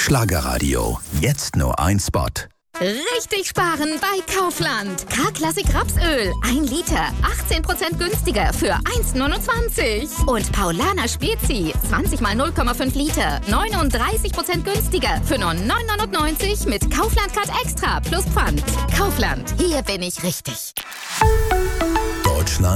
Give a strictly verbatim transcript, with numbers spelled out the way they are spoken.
Schlagerradio. Jetzt nur ein Spot. Richtig sparen bei Kaufland. K-Klassik Rapsöl. ein Liter. achtzehn Prozent günstiger für eins neunundzwanzig. Und Paulaner Spezi. zwanzig mal null Komma fünf Liter. neununddreißig Prozent günstiger für nur neun neunundneunzig mit Kaufland Card Extra plus Pfand. Kaufland. Hier bin ich richtig. Deutschland.